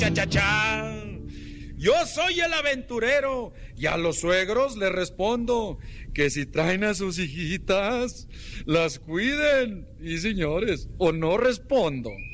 cha-cha-cha. Yo soy el aventurero y a los suegros les respondo que si traen a sus hijitas, las cuiden. Y señores, o no respondo.